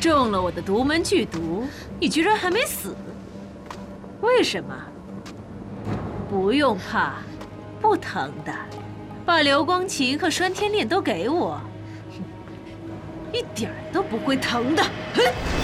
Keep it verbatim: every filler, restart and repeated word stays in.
中了我的独门剧毒，你居然还没死？为什么？不用怕，不疼的。把流光琴和拴天链都给我，一点儿都不会疼的。哼！